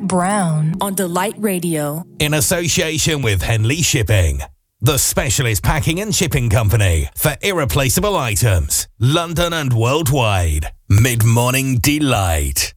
Brown on Delight Radio. In association with Henley Shipping, the specialist packing and shipping company for irreplaceable items, London and worldwide. Mid-Morning Delight.